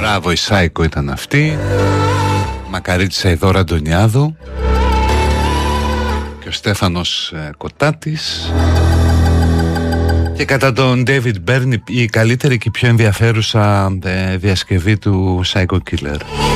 Μπράβο, η Σάικο ήταν αυτή. Μακαρίτσα η Δώρα Αντωνιάδου και ο Στέφανος Κοτάτης. Και κατά τον David Byrne η καλύτερη και πιο ενδιαφέρουσα διασκευή του Psycho Killer.